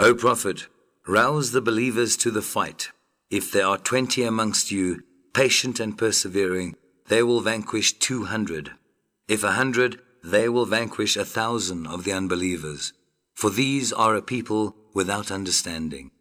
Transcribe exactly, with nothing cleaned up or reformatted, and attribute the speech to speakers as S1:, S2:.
S1: O Prophet, rouse the believers to the fight. If there are twenty amongst you, patient and persevering, they will vanquish two hundred. If a hundred, they will vanquish a thousand of the unbelievers. For these are a people without understanding.